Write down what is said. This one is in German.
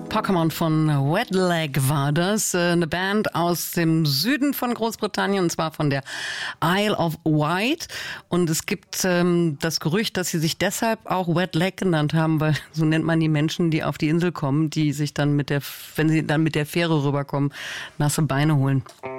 Pokémon von Wet Leg war das. Eine Band aus dem Süden von Großbritannien, und zwar von der Isle of Wight. Und es gibt das Gerücht, dass sie sich deshalb auch Wet Leg genannt haben, weil so nennt man die Menschen, die auf die Insel kommen, die sich dann wenn sie dann mit der Fähre rüberkommen, nasse Beine holen.